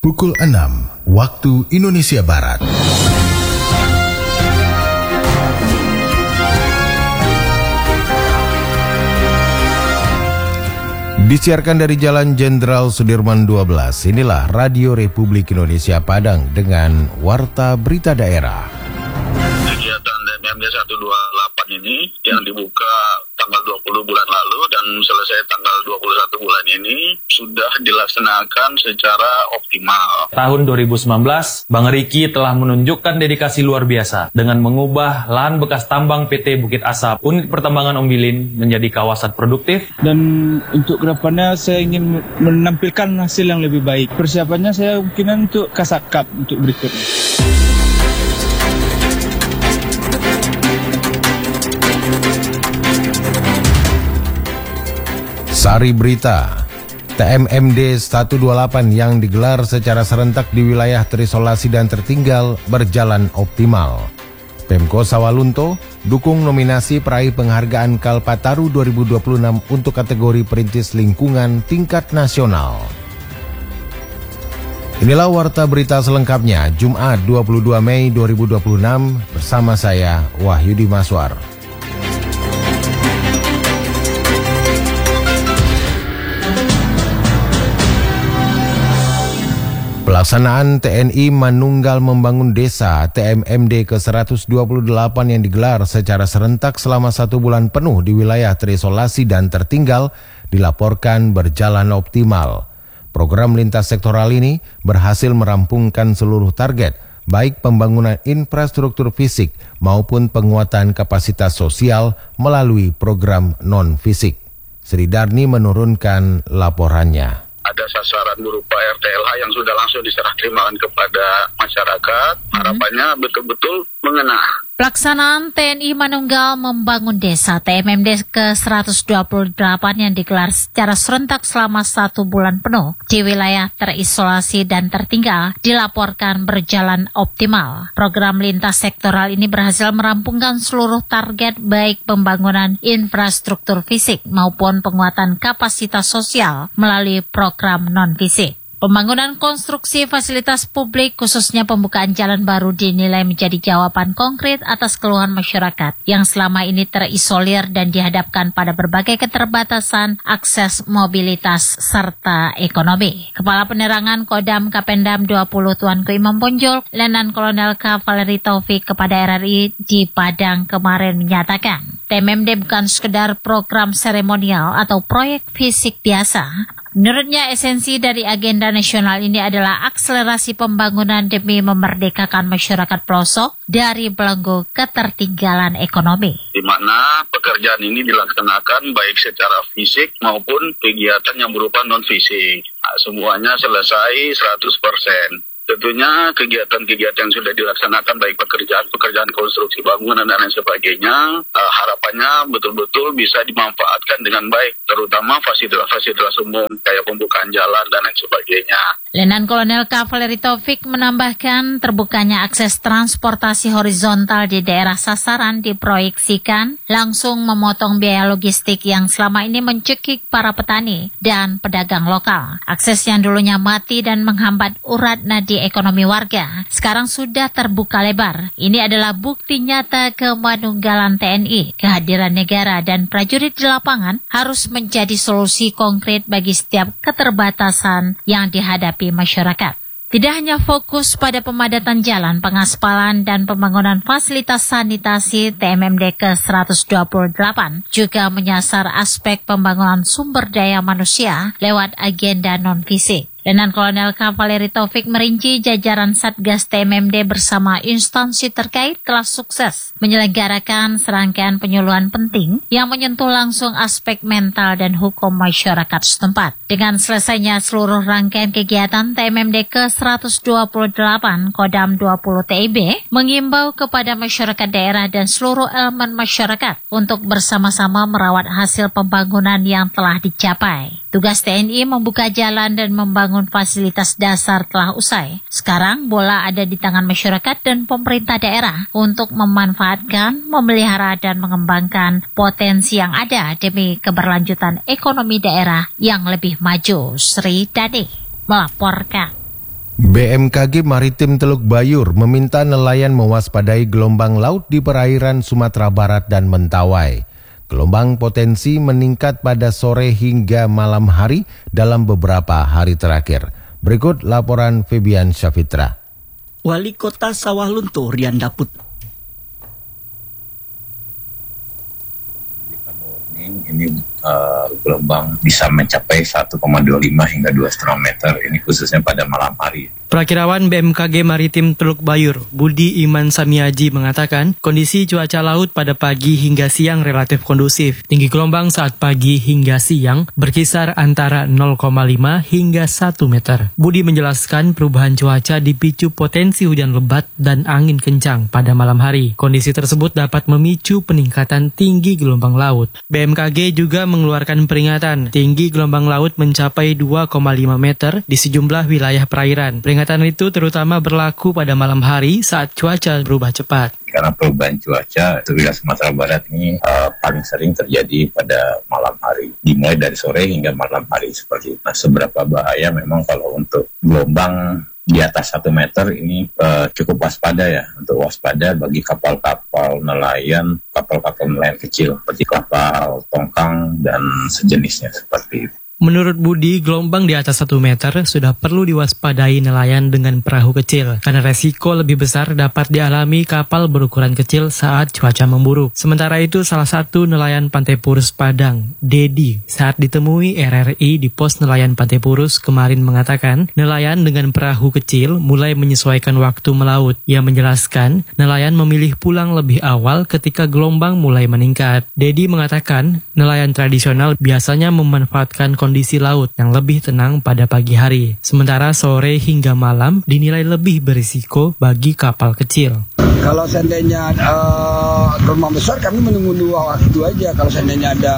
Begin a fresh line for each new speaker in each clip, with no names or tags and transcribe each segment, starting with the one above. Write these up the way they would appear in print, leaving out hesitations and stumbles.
Pukul 6 waktu Indonesia Barat. Disiarkan dari Jalan Jenderal Sudirman 12, inilah Radio Republik Indonesia Padang dengan Warta Berita Daerah.
Kegiatan TMMD 128 ini yang dibuka tanggal 20 bulan lalu dan selesai tanggal 21 bulan ini sudah dilaksanakan secara optimal.
Tahun 2019, Bang Riki telah menunjukkan dedikasi luar biasa dengan mengubah lahan bekas tambang PT Bukit Asap, unit pertambangan Ombilin, menjadi kawasan produktif.
Dan untuk kedepannya saya ingin menampilkan hasil yang lebih baik. Persiapannya saya mungkin untuk Kasakap untuk berikutnya.
Sari Berita, TMMD 128 yang digelar secara serentak di wilayah terisolasi dan tertinggal berjalan optimal. Pemko Sawalunto dukung nominasi peraih penghargaan Kalpataru 2026 untuk kategori perintis lingkungan tingkat nasional. Inilah Warta Berita selengkapnya, Jumat 22 Mei 2026 bersama saya Wahyudi Maswar. Pelaksanaan TNI Manunggal Membangun Desa TMMD ke-128 yang digelar secara serentak selama 1 bulan penuh di wilayah terisolasi dan tertinggal dilaporkan berjalan optimal. Program lintas sektoral ini berhasil merampungkan seluruh target, baik pembangunan infrastruktur fisik maupun penguatan kapasitas sosial melalui program non-fisik. Sri Darni menurunkan laporannya.
Ada sasaran berupa RTLH yang sudah langsung diserah terimakan kepada masyarakat. Harapannya betul-betul mengena.
Pelaksanaan TNI Manunggal Membangun Desa TMMD ke-128 yang digelar secara serentak selama 1 bulan penuh di wilayah terisolasi dan tertinggal dilaporkan berjalan optimal. Program lintas sektoral ini berhasil merampungkan seluruh target baik pembangunan infrastruktur fisik maupun penguatan kapasitas sosial melalui program non-fisik. Pembangunan konstruksi fasilitas publik khususnya pembukaan jalan baru dinilai menjadi jawaban konkret atas keluhan masyarakat yang selama ini terisolir dan dihadapkan pada berbagai keterbatasan akses mobilitas serta ekonomi. Kepala Penerangan Kodam Kapendam 20 Tuanku Imam Bonjol, Letnan Kolonel Kavaleri Taufik kepada RRI di Padang kemarin menyatakan, TMMD bukan sekedar program seremonial atau proyek fisik biasa. Menurutnya esensi dari agenda nasional ini adalah akselerasi pembangunan demi memerdekakan masyarakat pelosok dari belenggu ketertinggalan ekonomi.
Di mana pekerjaan ini dilaksanakan baik secara fisik maupun kegiatan yang berupa non-fisik. Semuanya selesai 100%. Tentunya kegiatan-kegiatan yang sudah dilaksanakan baik pekerjaan konstruksi bangunan dan lain sebagainya, harapannya betul-betul bisa dimanfaatkan dengan baik, terutama fasilitas umum kayak pembukaan jalan dan lain sebagainya.
Letnan Kolonel Kavaleri Taufik menambahkan terbukanya akses transportasi horizontal di daerah sasaran diproyeksikan langsung memotong biaya logistik yang selama ini mencekik para petani dan pedagang lokal. Akses yang dulunya mati dan menghambat urat nadi ekonomi warga sekarang sudah terbuka lebar. Ini adalah bukti nyata kemanunggalan TNI. Kehadiran negara dan prajurit di lapangan harus menjadi solusi konkret bagi setiap keterbatasan yang dihadapi masyarakat. Tidak hanya fokus pada pemadatan jalan, pengaspalan, dan pembangunan fasilitas sanitasi, TMMD ke-128 juga menyasar aspek pembangunan sumber daya manusia lewat agenda non-fisik. Letnan Kolonel Kavaleri Taufik merinci jajaran Satgas TMMD bersama instansi terkait telah sukses menyelenggarakan serangkaian penyuluhan penting yang menyentuh langsung aspek mental dan hukum masyarakat setempat. Dengan selesainya seluruh rangkaian kegiatan, TMMD ke-128 Kodam 20 TIB mengimbau kepada masyarakat daerah dan seluruh elemen masyarakat untuk bersama-sama merawat hasil pembangunan yang telah dicapai. Tugas TNI membuka jalan dan membangun fasilitas dasar telah usai. Sekarang bola ada di tangan masyarakat dan pemerintah daerah untuk memanfaatkan, memelihara dan mengembangkan potensi yang ada demi keberlanjutan ekonomi daerah yang lebih maju. Sri Dani melaporkan.
BMKG Maritim Teluk Bayur meminta nelayan mewaspadai gelombang laut di perairan Sumatera Barat dan Mentawai. Gelombang potensi meningkat pada sore hingga malam hari dalam beberapa hari terakhir. Berikut laporan Febian Syafitra.
Wali Kota Sawah Lunto Rianda Putra.
Ini gelombang bisa mencapai 1,25 hingga 2,5 meter. Ini khususnya pada malam hari.
Prakirawan BMKG Maritim Teluk Bayur, Budi Iman Samiaji mengatakan, kondisi cuaca laut pada pagi hingga siang relatif kondusif. Tinggi gelombang saat pagi hingga siang berkisar antara 0,5 hingga 1 meter. Budi menjelaskan perubahan cuaca dipicu potensi hujan lebat dan angin kencang pada malam hari. Kondisi tersebut dapat memicu peningkatan tinggi gelombang laut. BMKG juga mengeluarkan peringatan tinggi gelombang laut mencapai 2,5 meter di sejumlah wilayah perairan. Peringatan itu terutama berlaku pada malam hari saat cuaca berubah cepat.
Karena perubahan cuaca di wilayah Sumatera Barat ini paling sering terjadi pada malam hari. Dimulai dari sore hingga malam hari seperti itu. Nah, seberapa bahaya memang kalau untuk gelombang di atas 1 meter ini cukup waspada ya. Untuk waspada bagi kapal-kapal nelayan kecil seperti kapal tongkang dan sejenisnya seperti itu.
Menurut Budi, gelombang di atas 1 meter sudah perlu diwaspadai nelayan dengan perahu kecil, karena resiko lebih besar dapat dialami kapal berukuran kecil saat cuaca memburuk. Sementara itu, salah satu nelayan Pantai Purus Padang, Dedi, saat ditemui RRI di pos nelayan Pantai Purus kemarin mengatakan, nelayan dengan perahu kecil mulai menyesuaikan waktu melaut. Ia menjelaskan, nelayan memilih pulang lebih awal ketika gelombang mulai meningkat. Dedi mengatakan, nelayan tradisional biasanya memanfaatkan kondisi laut yang lebih tenang pada pagi hari. Sementara sore hingga malam dinilai lebih berisiko bagi kapal kecil.
Kalau seandainya gelombang besar, kami menunggu 2 waktu aja. Kalau seandainya ada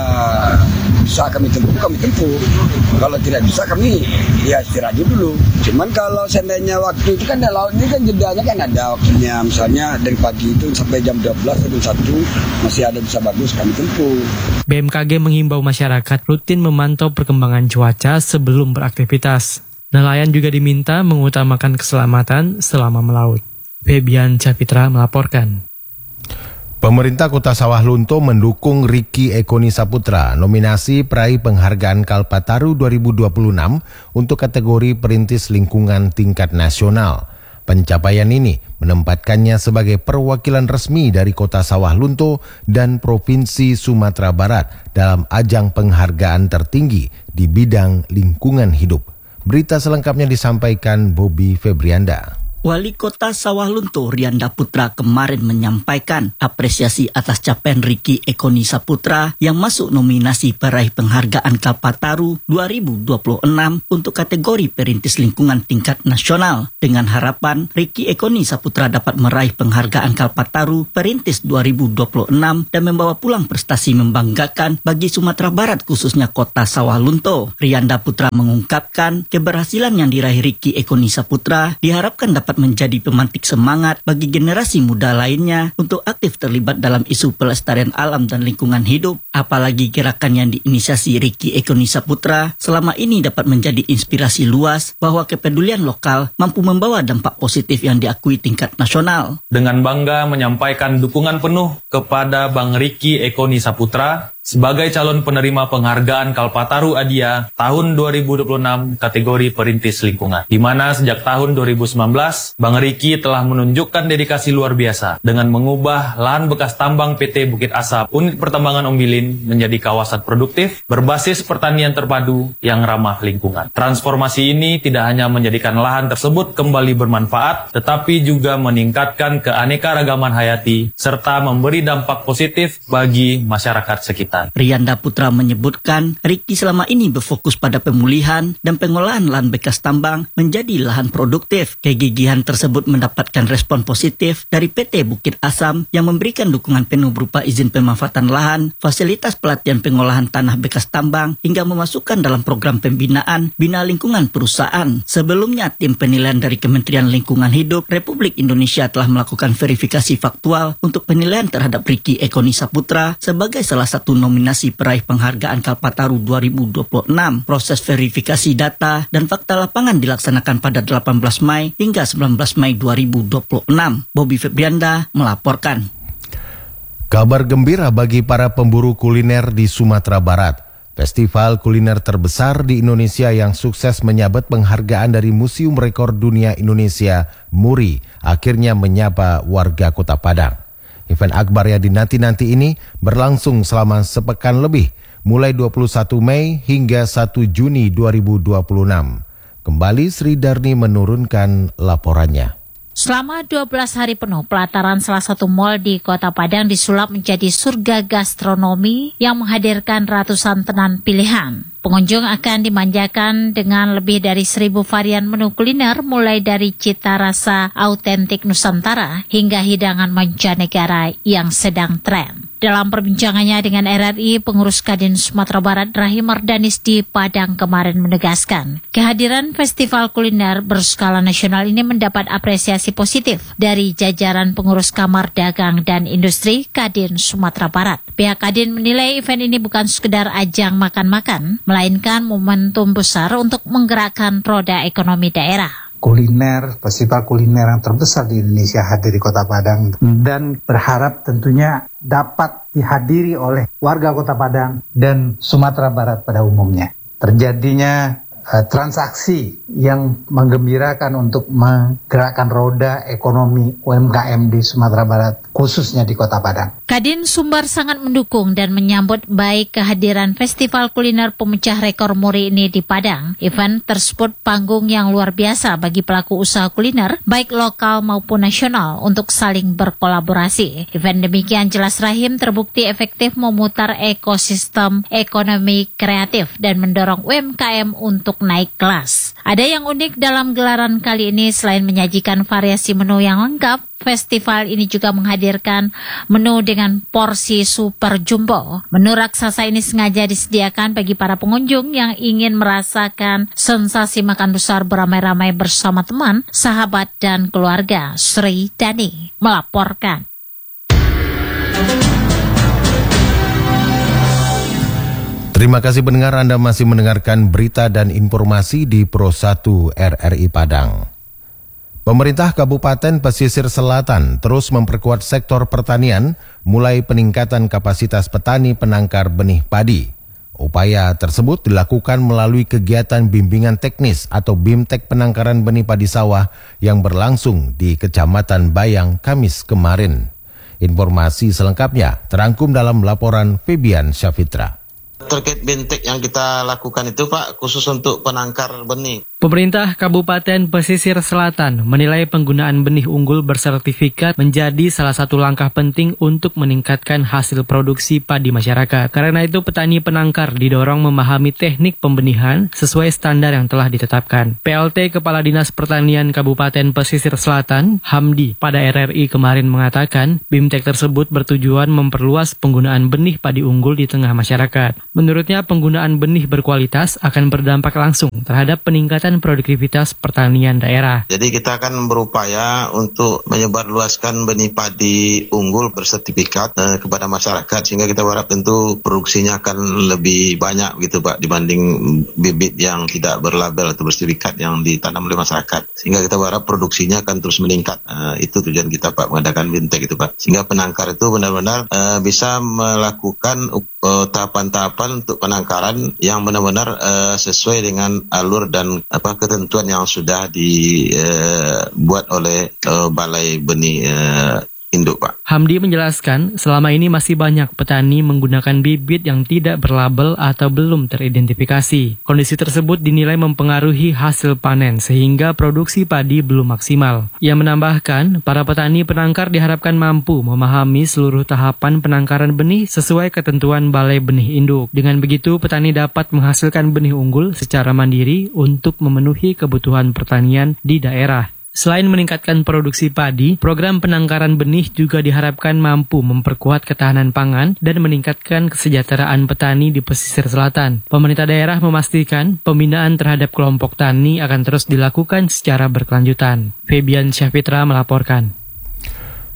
bisa kami tempuh. Kalau tidak bisa kami ya istirahat dulu. Cuman kalau seandainya waktu itu kan laut ini kan jedanya kan ada waktunya. Misalnya dari pagi itu sampai jam 12 atau 1 masih ada bisa bagus kami tempuh.
BMKG mengimbau masyarakat rutin memantau perkembangan cuaca sebelum beraktivitas. Nelayan juga diminta mengutamakan keselamatan selama melaut. Febian Syafitra melaporkan.
Pemerintah Kota Sawah Lunto mendukung Ricky Ekoni Saputra nominasi peraih penghargaan Kalpataru 2026 untuk kategori perintis lingkungan tingkat nasional. Pencapaian ini menempatkannya sebagai perwakilan resmi dari Kota Sawah Lunto dan Provinsi Sumatera Barat dalam ajang penghargaan tertinggi di bidang lingkungan hidup. Berita selengkapnya disampaikan Bobby Febrianda.
Wali Kota Sawah Lunto Rianda Putra kemarin menyampaikan apresiasi atas capaian Ricky Ekoni Saputra yang masuk nominasi peraih penghargaan Kalpataru 2026 untuk kategori perintis lingkungan tingkat nasional. Dengan harapan Ricky Ekoni Saputra dapat meraih penghargaan Kalpataru perintis 2026 dan membawa pulang prestasi membanggakan bagi Sumatera Barat khususnya Kota Sawah Lunto. Rianda Putra mengungkapkan keberhasilan yang diraih Ricky Ekoni Saputra diharapkan dapat menjadi pemantik semangat bagi generasi muda lainnya untuk aktif terlibat dalam isu pelestarian alam dan lingkungan hidup. Apalagi gerakan yang diinisiasi Ricky Ekoni Saputra selama ini dapat menjadi inspirasi luas bahwa kepedulian lokal mampu membawa dampak positif yang diakui tingkat nasional.
Dengan bangga menyampaikan dukungan penuh kepada Bang Ricky Ekoni Saputra sebagai calon penerima penghargaan Kalpataru Adia tahun 2026 kategori perintis lingkungan. Di mana sejak tahun 2019, Bang Ricky telah menunjukkan dedikasi luar biasa dengan mengubah lahan bekas tambang PT Bukit Asap, unit pertambangan Ombilin, menjadi kawasan produktif berbasis pertanian terpadu yang ramah lingkungan. Transformasi ini tidak hanya menjadikan lahan tersebut kembali bermanfaat, tetapi juga meningkatkan keanekaragaman hayati serta memberi dampak positif bagi masyarakat sekitar.
Rianda Putra menyebutkan Ricky selama ini berfokus pada pemulihan dan pengolahan lahan bekas tambang menjadi lahan produktif. Kegigihan tersebut mendapatkan respon positif dari PT Bukit Asam yang memberikan dukungan penuh berupa izin pemanfaatan lahan, fasilitas pelatihan pengolahan tanah bekas tambang, hingga memasukkan dalam program pembinaan bina lingkungan perusahaan. Sebelumnya, tim penilaian dari Kementerian Lingkungan Hidup Republik Indonesia telah melakukan verifikasi faktual untuk penilaian terhadap Ricky Ekoni Saputra sebagai salah satu nominasi peraih penghargaan Kalpataru 2026. Proses verifikasi data dan fakta lapangan dilaksanakan pada 18 Mei hingga 19 Mei 2026. Bobby Febrianda melaporkan.
Kabar gembira bagi para pemburu kuliner di Sumatera Barat. Festival kuliner terbesar di Indonesia yang sukses menyabet penghargaan dari Museum Rekor Dunia Indonesia, MURI, akhirnya menyapa warga Kota Padang. Event akbar yang dinanti-nanti ini berlangsung selama sepekan lebih, mulai 21 Mei hingga 1 Juni 2026. Kembali Sri Darni menurunkan laporannya.
Selama 12 hari penuh, pelataran salah satu mal di Kota Padang disulap menjadi surga gastronomi yang menghadirkan ratusan tenan pilihan. Pengunjung akan dimanjakan dengan lebih dari 1.000 varian menu kuliner mulai dari cita rasa autentik Nusantara hingga hidangan mancanegara yang sedang tren. Dalam perbincangannya dengan RRI, pengurus Kadin Sumatera Barat Rahim Mardanis di Padang kemarin menegaskan, kehadiran festival kuliner berskala nasional ini mendapat apresiasi positif dari jajaran pengurus Kamar Dagang dan Industri Kadin Sumatera Barat. Pihak Kadin menilai event ini bukan sekedar ajang makan-makan, melainkan momentum besar untuk menggerakkan roda ekonomi daerah.
Kuliner, festival kuliner yang terbesar di Indonesia hadir di Kota Padang dan berharap tentunya dapat dihadiri oleh warga Kota Padang dan Sumatera Barat pada umumnya. Terjadinya transaksi yang menggembirakan untuk menggerakkan roda ekonomi UMKM di Sumatera Barat, khususnya di Kota Padang.
Kadin Sumbar sangat mendukung dan menyambut baik kehadiran festival kuliner pemecah rekor MURI ini di Padang. Event tersebut panggung yang luar biasa bagi pelaku usaha kuliner, baik lokal maupun nasional, untuk saling berkolaborasi. Event demikian jelas Rahim terbukti efektif memutar ekosistem ekonomi kreatif dan mendorong UMKM untuk naik kelas. Ada yang unik dalam gelaran kali ini, selain menyajikan variasi menu yang lengkap, festival ini juga menghadirkan menu dengan porsi super jumbo. Menu raksasa ini sengaja disediakan bagi para pengunjung yang ingin merasakan sensasi makan besar beramai-ramai bersama teman, sahabat, dan keluarga. Sri Dani melaporkan.
Terima kasih pendengar, Anda masih mendengarkan berita dan informasi di Pro 1 RRI Padang. Pemerintah Kabupaten Pesisir Selatan terus memperkuat sektor pertanian, mulai peningkatan kapasitas petani penangkar benih padi. Upaya tersebut dilakukan melalui kegiatan bimbingan teknis atau BIMTEK penangkaran benih padi sawah yang berlangsung di Kecamatan Bayang Kamis kemarin. Informasi selengkapnya terangkum dalam laporan Febian Syafitra.
Terkait BIMTEK yang kita lakukan itu, Pak, khusus untuk penangkar benih.
Pemerintah Kabupaten Pesisir Selatan menilai penggunaan benih unggul bersertifikat menjadi salah satu langkah penting untuk meningkatkan hasil produksi padi masyarakat. Karena itu petani penangkar didorong memahami teknik pembenihan sesuai standar yang telah ditetapkan. PLT Kepala Dinas Pertanian Kabupaten Pesisir Selatan, Hamdi, pada RRI kemarin mengatakan BIMTEK tersebut bertujuan memperluas penggunaan benih padi unggul di tengah masyarakat. Menurutnya penggunaan benih berkualitas akan berdampak langsung terhadap peningkatan produktivitas pertanian daerah.
Jadi kita akan berupaya untuk menyebarluaskan benih padi unggul bersertifikat kepada masyarakat, sehingga kita berharap tentu produksinya akan lebih banyak gitu, Pak, dibanding bibit yang tidak berlabel atau bersertifikat yang ditanam oleh masyarakat. Sehingga kita berharap produksinya akan terus meningkat. Itu tujuan kita, Pak, mengadakan BIMTEK itu, Pak. Sehingga penangkar itu benar-benar bisa melakukan tahapan-tahapan untuk penangkaran yang benar-benar sesuai dengan alur dan ketentuan yang sudah dibuat oleh Balai Benih Induk, Pak.
Hamdi menjelaskan selama ini masih banyak petani menggunakan bibit yang tidak berlabel atau belum teridentifikasi. Kondisi tersebut dinilai mempengaruhi hasil panen sehingga produksi padi belum maksimal. Ia menambahkan, para petani penangkar diharapkan mampu memahami seluruh tahapan penangkaran benih sesuai ketentuan Balai Benih Induk. Dengan begitu, petani dapat menghasilkan benih unggul secara mandiri untuk memenuhi kebutuhan pertanian di daerah. Selain meningkatkan produksi padi, program penangkaran benih juga diharapkan mampu memperkuat ketahanan pangan dan meningkatkan kesejahteraan petani di pesisir selatan. Pemerintah daerah memastikan pembinaan terhadap kelompok tani akan terus dilakukan secara berkelanjutan. Febian Syafitra melaporkan.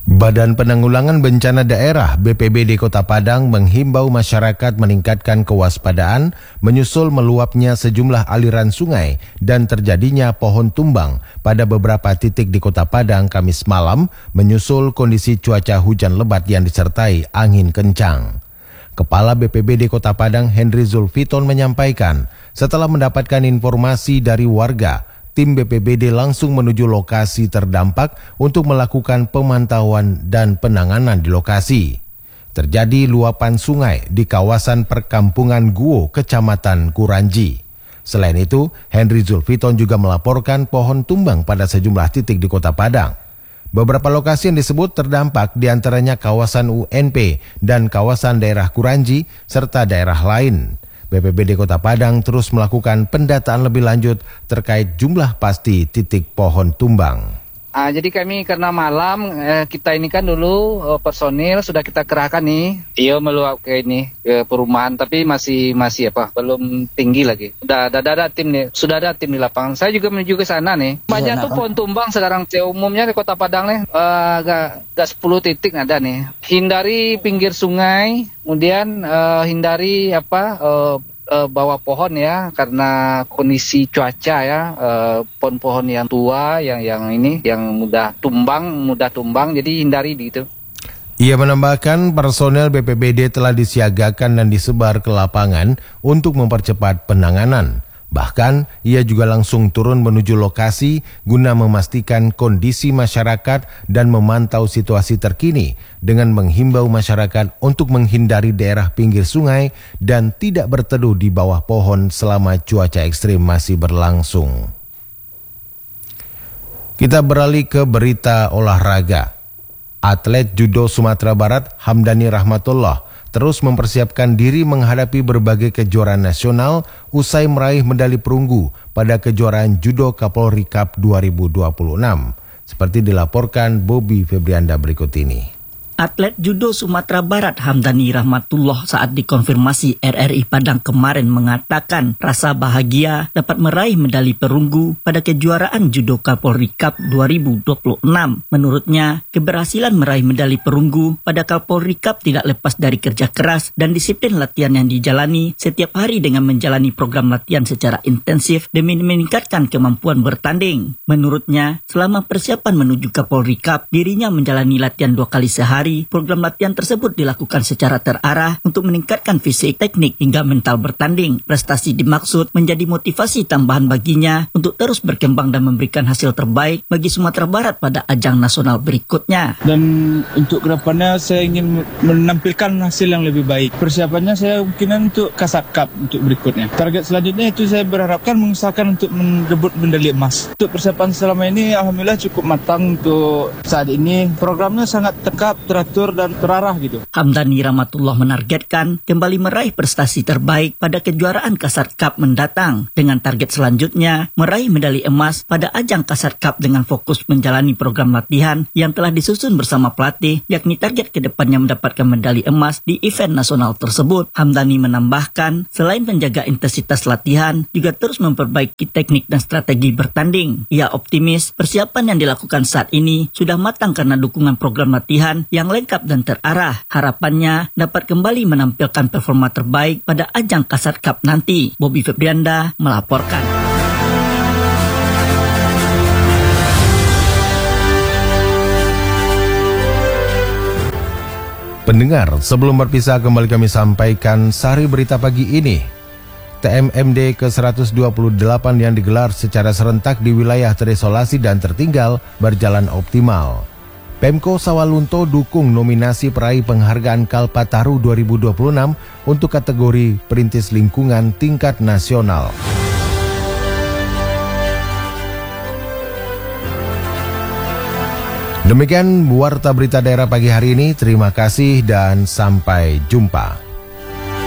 Badan Penanggulangan Bencana Daerah BPBD Kota Padang menghimbau masyarakat meningkatkan kewaspadaan menyusul meluapnya sejumlah aliran sungai dan terjadinya pohon tumbang pada beberapa titik di Kota Padang Kamis malam menyusul kondisi cuaca hujan lebat yang disertai angin kencang. Kepala BPBD Kota Padang Henry Zulfiton menyampaikan, setelah mendapatkan informasi dari warga, tim BPBD langsung menuju lokasi terdampak untuk melakukan pemantauan dan penanganan di lokasi. Terjadi luapan sungai di kawasan perkampungan Guo, Kecamatan Kuranji. Selain itu, Henry Zulfiton juga melaporkan pohon tumbang pada sejumlah titik di Kota Padang. Beberapa lokasi yang disebut terdampak diantaranya kawasan UNP dan kawasan daerah Kuranji serta daerah lain. BPBD Kota Padang terus melakukan pendataan lebih lanjut terkait jumlah pasti titik pohon tumbang.
Jadi kami karena malam kita ini kan dulu personil sudah kita kerahkan nih, meluap ke ini ke perumahan, tapi masih belum tinggi lagi. Sudah ada tim nih, sudah ada tim di lapangan. Saya juga menuju ke sana nih. Banyak tuh pohon tumbang sekarang umumnya di Kota Padang nih, agak 10 titik ada nih. Hindari pinggir sungai, kemudian hindari bawah pohon ya, karena kondisi cuaca ya, pohon-pohon yang tua yang mudah tumbang, jadi hindari gitu.
Ia menambahkan personel BPBD telah disiagakan dan disebar ke lapangan untuk mempercepat penanganan. Bahkan, ia juga langsung turun menuju lokasi guna memastikan kondisi masyarakat dan memantau situasi terkini dengan menghimbau masyarakat untuk menghindari daerah pinggir sungai dan tidak berteduh di bawah pohon selama cuaca ekstrim masih berlangsung. Kita beralih ke berita olahraga. Atlet judo Sumatera Barat Hamdani Rahmatullah terus mempersiapkan diri menghadapi berbagai kejuaraan nasional usai meraih medali perunggu pada kejuaraan Judo Kapolri Cup 2026. Seperti dilaporkan Bobby Febrianda berikut ini.
Atlet judo Sumatera Barat Hamdani Rahmatullah saat dikonfirmasi RRI Padang kemarin mengatakan rasa bahagia dapat meraih medali perunggu pada kejuaraan Judo Kapolri Cup 2026. Menurutnya, keberhasilan meraih medali perunggu pada Kapolri Cup tidak lepas dari kerja keras dan disiplin latihan yang dijalani setiap hari dengan menjalani program latihan secara intensif demi meningkatkan kemampuan bertanding. Menurutnya, selama persiapan menuju Kapolri Cup, dirinya menjalani latihan 2 kali sehari. Program latihan tersebut dilakukan secara terarah untuk meningkatkan fisik, teknik, hingga mental bertanding. Prestasi dimaksud menjadi motivasi tambahan baginya untuk terus berkembang dan memberikan hasil terbaik bagi Sumatera Barat pada ajang nasional berikutnya.
Dan untuk kedepannya saya ingin menampilkan hasil yang lebih baik. Persiapannya saya mungkin untuk Kasat Cup untuk berikutnya. Target selanjutnya itu saya berharapkan mengusahakan untuk merebut medali emas. Untuk persiapan selama ini alhamdulillah cukup matang untuk saat ini. Programnya sangat lengkap, teratur dan terarah gitu.
Hamdani Rahmatullah menargetkan kembali meraih prestasi terbaik pada kejuaraan Kasat Cup mendatang dengan target selanjutnya meraih medali emas pada ajang Kasat Cup dengan fokus menjalani program latihan yang telah disusun bersama pelatih, yakni target kedepannya mendapatkan medali emas di event nasional tersebut. Hamdani menambahkan selain menjaga intensitas latihan juga terus memperbaiki teknik dan strategi bertanding. Ia optimis persiapan yang dilakukan saat ini sudah matang karena dukungan program latihan yang lengkap dan terarah. Harapannya dapat kembali menampilkan performa terbaik pada ajang Kasat Cup nanti. Bobby Febrianda melaporkan.
Pendengar, sebelum berpisah kembali kami sampaikan sari berita pagi ini. TMMD ke-128 yang digelar secara serentak di wilayah terisolasi dan tertinggal berjalan optimal. Pemko Sawalunto dukung nominasi peraih penghargaan Kalpataru 2026 untuk kategori perintis lingkungan tingkat nasional. Demikian warta berita daerah pagi hari ini. Terima kasih dan sampai jumpa.